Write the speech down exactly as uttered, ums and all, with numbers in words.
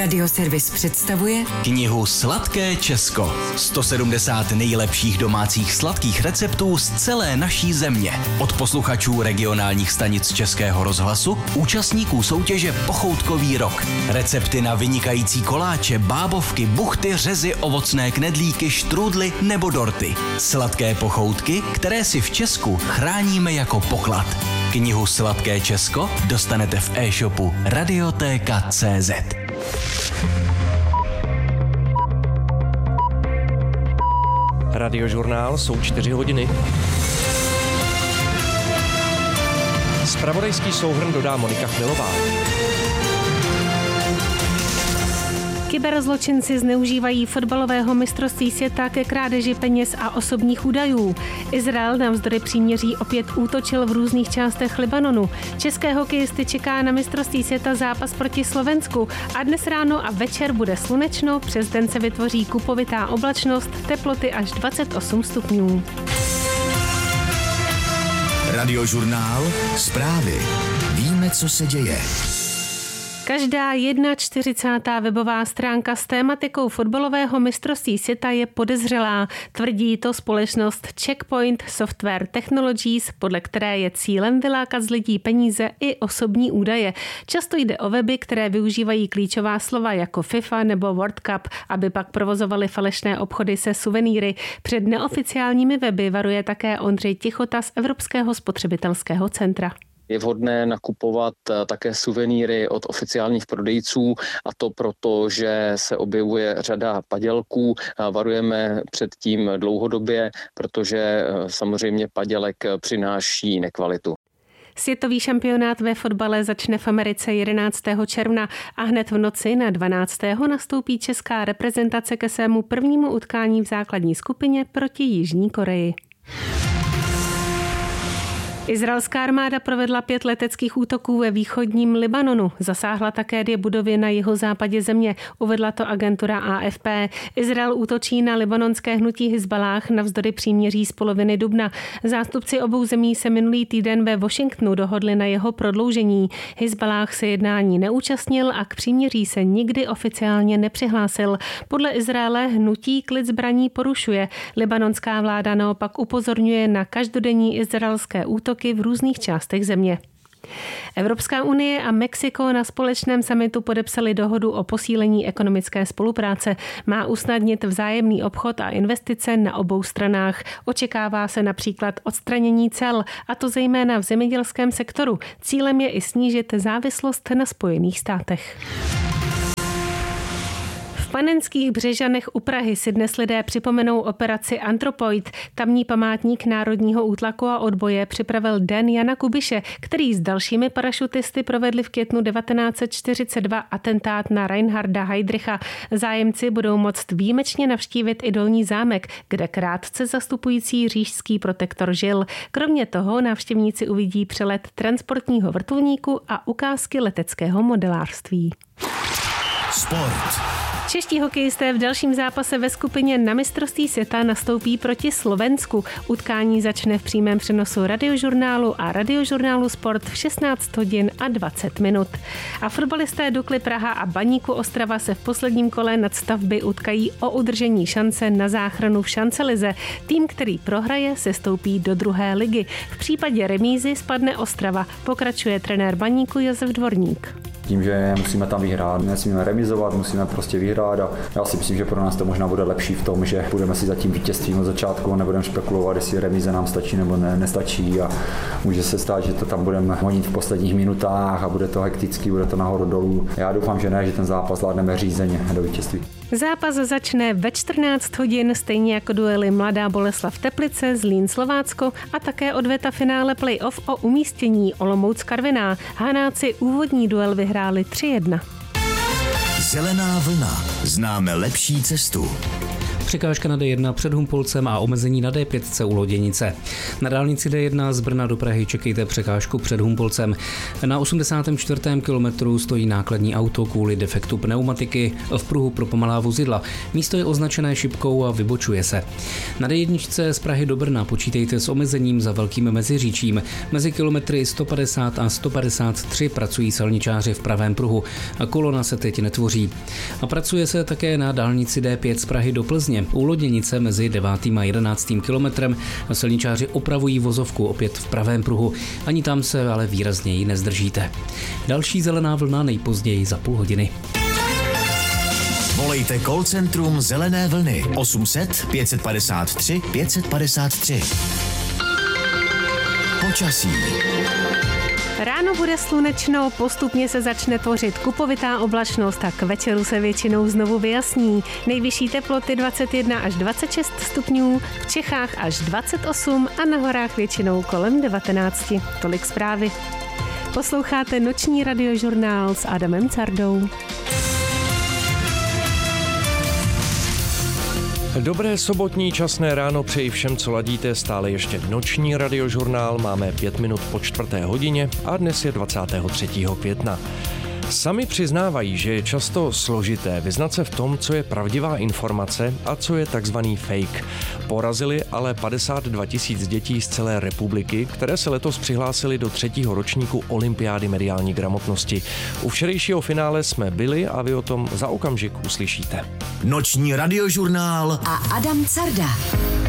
Radioservis představuje knihu Sladké Česko. sto sedmdesát nejlepších domácích sladkých receptů z celé naší země. Od posluchačů regionálních stanic Českého rozhlasu, účastníků soutěže Pochoutkový rok. Recepty na vynikající koláče, bábovky, buchty, řezy, ovocné knedlíky, štrůdly nebo dorty. Sladké pochoutky, které si v Česku chráníme jako poklad. Knihu Sladké Česko dostanete v e-shopu radioteka tečka cé zet. Radiožurnál, jsou čtyři hodiny. Zpravodajský souhrn dodá Monika Chmilová. Kyberzločinci zneužívají fotbalového mistrovství světa ke krádeži peněz a osobních údajů. Izrael navzdory příměří opět útočil v různých částech Libanonu. České hokejisty čeká na mistrovství světa zápas proti Slovensku a dnes ráno a večer bude slunečno, přes den se vytvoří kupovitá oblačnost, teploty až dvacet osm stupňů. Radiožurnál, zprávy. Víme, co se děje. Každá čtyřicátá jedna webová stránka s tématikou fotbalového mistrovství světa je podezřelá. Tvrdí to společnost Checkpoint Software Technologies, podle které je cílem vylákat z lidí peníze i osobní údaje. Často jde o weby, které využívají klíčová slova jako FIFA nebo World Cup, aby pak provozovali falešné obchody se suvenýry. Před neoficiálními weby varuje také Ondřej Tichota z Evropského spotřebitelského centra. Je vhodné nakupovat také suvenýry od oficiálních prodejců, a to proto, že se objevuje řada padělků. Varujeme před tím dlouhodobě, protože samozřejmě padělek přináší nekvalitu. Světový šampionát ve fotbale začne v Americe jedenáctého června a hned v noci na dvanáctého nastoupí česká reprezentace ke svému prvnímu utkání v základní skupině proti Jižní Koreji. Izraelská armáda provedla pět leteckých útoků ve východním Libanonu. Zasáhla také dvě budovy na jihozápadě země, uvedla to agentura A F P. Izrael útočí na libanonské hnutí Hizballáh navzdory příměří z poloviny dubna. Zástupci obou zemí se minulý týden ve Washingtonu dohodli na jeho prodloužení. Hizballáh se jednání neúčastnil a k příměří se nikdy oficiálně nepřihlásil. Podle Izraele hnutí klid zbraní porušuje. Libanonská vláda naopak upozorňuje na každodenní izraelské útoky v různých částech země. Evropská unie a Mexiko na společném summitu podepsali dohodu o posílení ekonomické spolupráce. Má usnadnit vzájemný obchod a investice na obou stranách. Očekává se například odstranění cel, a to zejména v zemědělském sektoru. Cílem je i snížit závislost na Spojených státech. V Panenských Břežanech u Prahy si dnes lidé připomenou operaci Anthropoid. Tamní památník národního útlaku a odboje připravil den Jana Kubiše, který s dalšími parašutisty provedli v květnu devatenáct set čtyřicet dva atentát na Reinharda Heydricha. Zájemci budou moct výjimečně navštívit i Dolní zámek, kde krátce zastupující říšský protektor žil. Kromě toho návštěvníci uvidí přelet transportního vrtulníku a ukázky leteckého modelářství. Sport. Čeští hokejisté v dalším zápase ve skupině na mistrovství světa nastoupí proti Slovensku. Utkání začne v přímém přenosu Radiožurnálu a Radiožurnálu Sport v šestnáct hodin a dvacet minut. A fotbalisté Dukly Praha a Baníku Ostrava se v posledním kole nadstavby utkají o udržení šance na záchranu v šancelize. Tým, který prohraje, sestoupí do druhé ligy. V případě remízy spadne Ostrava, pokračuje trenér Baníku Josef Dvorník. Tím, že musíme tam vyhrát, nesmíme remizovat, musíme prostě vyhrát a já si myslím, že pro nás to možná bude lepší v tom, že budeme si za tím vítězstvím od začátku a nebudeme spekulovat, jestli remíze nám stačí nebo ne, nestačí a může se stát, že to tam budeme honit v posledních minutách a bude to hektický, bude to nahoru dolů. Já doufám, že ne, že ten zápas zvládneme řízeně do vítězství. Zápas začne ve čtrnáct hodin, stejně jako duely Mladá Boleslav Teplice, Zlín Slovácko a také odveta finále playoff o umístění Olomouc Karviná. Hanáci úvodní duel vyhráli tři jedna. Zelená vlna. Známe lepší cestu. překážka na D jedna před Humpolcem a omezení na D pět u Loděnice. Na dálnici D jedna z Brna do Prahy čekejte překážku před Humpolcem. Na osmdesátém čtvrtém kilometru stojí nákladní auto kvůli defektu pneumatiky v pruhu pro pomalá vozidla. Místo je označené šipkou a vybočuje se. Na D jedna z Prahy do Brna počítejte s omezením za Velkým Meziříčím. Mezi kilometry sto padesát a sto padesát tři pracují silničáři v pravém pruhu. Kolona se teď netvoří. A pracuje se také na dálnici D pět z Prahy do Plzně. U Loděnice mezi devátým a jedenáctým kilometrem silničáři opravují vozovku opět v pravém pruhu. Ani tam se ale výrazněji nezdržíte. Další zelená vlna nejpozději za půl hodiny. Volejte call centrum Zelené vlny osm set pět padesát tři pět padesát tři. Počasí. Ráno bude slunečno, postupně se začne tvořit kupovitá oblačnost a k večeru se většinou znovu vyjasní. Nejvyšší teploty dvacet jedna až dvacet šest stupňů, v Čechách až dvacet osm a na horách většinou kolem devatenáct. Tolik zprávy. Posloucháte noční radiožurnál s Adamem Cardou. Dobré sobotní časné ráno přeji všem, co ladíte, stále ještě noční radiožurnál, máme pět minut po čtvrté hodině a dnes je dvacátého třetího května. Sami přiznávají, že je často složité vyznat se v tom, co je pravdivá informace a co je takzvaný fake. Porazili ale padesát dva tisíc dětí z celé republiky, které se letos přihlásili do třetího ročníku olympiády mediální gramotnosti. U včerejšího finále jsme byli a vy o tom za okamžik uslyšíte. Noční radiožurnál a Adam Carda.